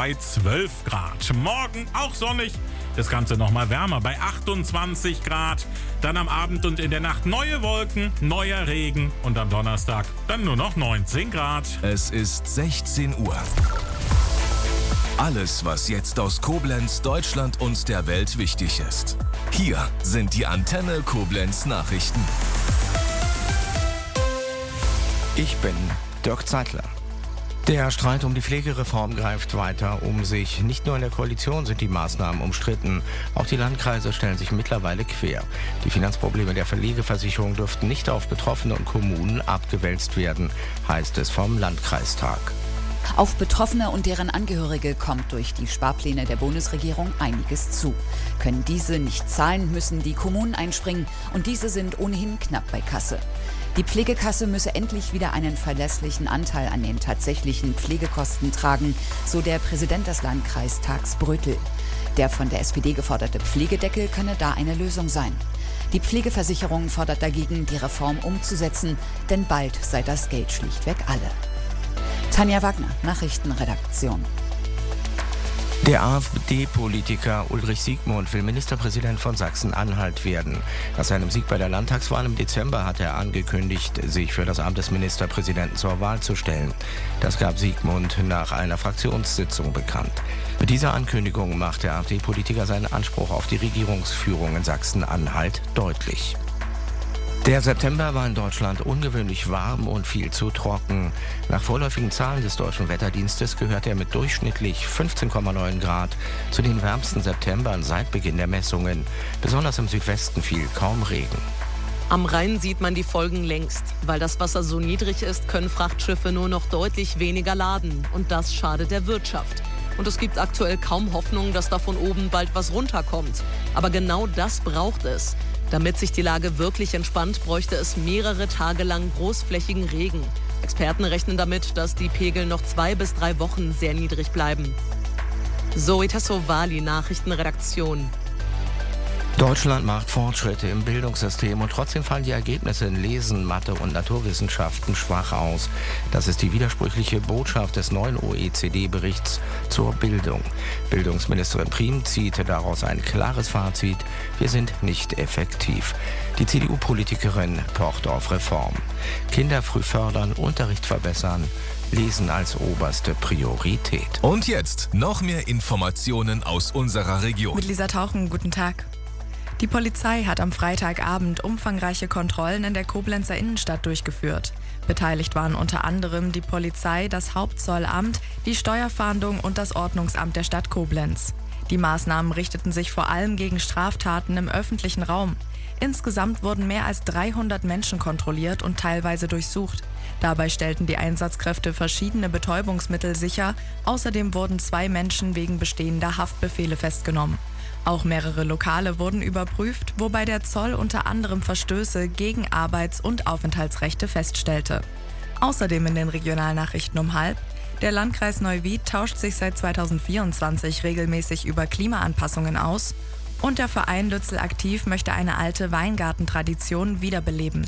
bei 12 Grad. Morgen auch sonnig, das Ganze nochmal wärmer bei 28 Grad. Dann am Abend und in der Nacht neue Wolken, neuer Regen und am Donnerstag dann nur noch 19 Grad. Es ist 16 Uhr. Alles, was jetzt aus Koblenz, Deutschland und der Welt wichtig ist. Hier sind die Antenne Koblenz Nachrichten. Ich bin Dirk Zeitler. Der Streit um die Pflegereform greift weiter um sich. Nicht nur in der Koalition sind die Maßnahmen umstritten, auch die Landkreise stellen sich mittlerweile quer. Die Finanzprobleme der Pflegeversicherung dürften nicht auf Betroffene und Kommunen abgewälzt werden, heißt es vom Landkreistag. Auf Betroffene und deren Angehörige kommt durch die Sparpläne der Bundesregierung einiges zu. Können diese nicht zahlen, müssen die Kommunen einspringen und diese sind ohnehin knapp bei Kasse. Die Pflegekasse müsse endlich wieder einen verlässlichen Anteil an den tatsächlichen Pflegekosten tragen, so der Präsident des Landkreistags Brötel. Der von der SPD geforderte Pflegedeckel könne da eine Lösung sein. Die Pflegeversicherung fordert dagegen, die Reform umzusetzen, denn bald sei das Geld schlichtweg alle. Tanja Wagner, Nachrichtenredaktion. Der AfD-Politiker Ulrich Siegmund will Ministerpräsident von Sachsen-Anhalt werden. Nach seinem Sieg bei der Landtagswahl im Dezember hat er angekündigt, sich für das Amt des Ministerpräsidenten zur Wahl zu stellen. Das gab Siegmund nach einer Fraktionssitzung bekannt. Mit dieser Ankündigung macht der AfD-Politiker seinen Anspruch auf die Regierungsführung in Sachsen-Anhalt deutlich. Der September war in Deutschland ungewöhnlich warm und viel zu trocken. Nach vorläufigen Zahlen des Deutschen Wetterdienstes gehört er mit durchschnittlich 15,9 Grad zu den wärmsten Septembern seit Beginn der Messungen. Besonders im Südwesten fiel kaum Regen. Am Rhein sieht man die Folgen längst. Weil das Wasser so niedrig ist, können Frachtschiffe nur noch deutlich weniger laden. Und das schadet der Wirtschaft. Und es gibt aktuell kaum Hoffnung, dass da von oben bald was runterkommt. Aber genau das braucht es. Damit sich die Lage wirklich entspannt, bräuchte es mehrere Tage lang großflächigen Regen. Experten rechnen damit, dass die Pegel noch 2 bis 3 Wochen sehr niedrig bleiben. Zoe Tassovali, Nachrichtenredaktion. Deutschland macht Fortschritte im Bildungssystem und trotzdem fallen die Ergebnisse in Lesen, Mathe und Naturwissenschaften schwach aus. Das ist die widersprüchliche Botschaft des neuen OECD-Berichts zur Bildung. Bildungsministerin Priem zieht daraus ein klares Fazit: Wir sind nicht effektiv. Die CDU-Politikerin pocht auf Reform. Kinder früh fördern, Unterricht verbessern, Lesen als oberste Priorität. Und jetzt noch mehr Informationen aus unserer Region. Mit Lisa Tauchen, guten Tag. Die Polizei hat am Freitagabend umfangreiche Kontrollen in der Koblenzer Innenstadt durchgeführt. Beteiligt waren unter anderem die Polizei, das Hauptzollamt, die Steuerfahndung und das Ordnungsamt der Stadt Koblenz. Die Maßnahmen richteten sich vor allem gegen Straftaten im öffentlichen Raum. Insgesamt wurden mehr als 300 Menschen kontrolliert und teilweise durchsucht. Dabei stellten die Einsatzkräfte verschiedene Betäubungsmittel sicher. Außerdem wurden 2 Menschen wegen bestehender Haftbefehle festgenommen. Auch mehrere Lokale wurden überprüft, wobei der Zoll unter anderem Verstöße gegen Arbeits- und Aufenthaltsrechte feststellte. Außerdem in den Regionalnachrichten um 12:30: Der Landkreis Neuwied tauscht sich seit 2024 regelmäßig über Klimaanpassungen aus und der Verein Lützel aktiv möchte eine alte Weingartentradition wiederbeleben.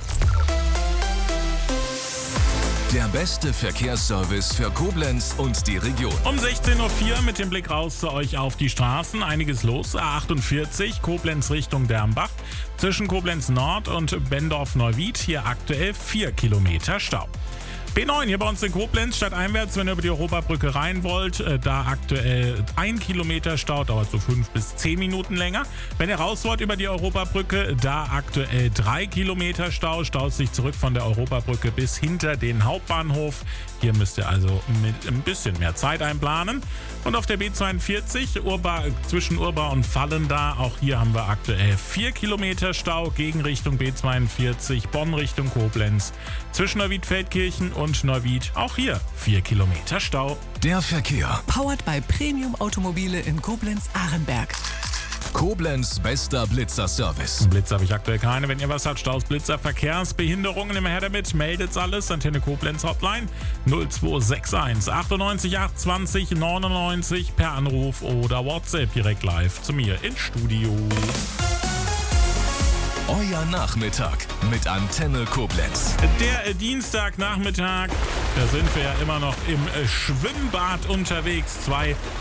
Der beste Verkehrsservice für Koblenz und die Region. Um 16.04 Uhr mit dem Blick raus zu euch auf die Straßen. Einiges los. A48 Koblenz Richtung Dermbach. Zwischen Koblenz Nord und Bendorf-Neuwied hier aktuell 4 Kilometer Stau. B9 hier bei uns in Koblenz, stadteinwärts, wenn ihr über die Europabrücke rein wollt, da aktuell 1 Kilometer Stau, dauert so 5 bis 10 Minuten länger. Wenn ihr raus wollt über die Europabrücke, da aktuell 3 Kilometer Stau, staut sich zurück von der Europabrücke bis hinter den Hauptbahnhof. Hier müsst ihr also mit ein bisschen mehr Zeit einplanen. Und auf der B42 zwischen Urba und Vallenda, auch hier haben wir aktuell 4 Kilometer Stau, Gegenrichtung B42, Bonn Richtung Koblenz. Zwischen Neuwied-Feldkirchen und Neuwied, auch hier 4 Kilometer Stau. Der Verkehr. Powered by Premium Automobile in Koblenz-Ahrenberg. Koblenz bester Blitzer-Service. Blitzer habe ich aktuell keine. Wenn ihr was habt, Staus, Blitzer, Verkehrsbehinderungen, immer her damit. Meldet's alles. Antenne Koblenz Hotline 0261 98 820 99 per Anruf oder WhatsApp direkt live zu mir ins Studio. Euer Nachmittag mit Antenne Koblenz. Der Dienstagnachmittag, da sind wir ja immer noch im Schwimmbad unterwegs. 2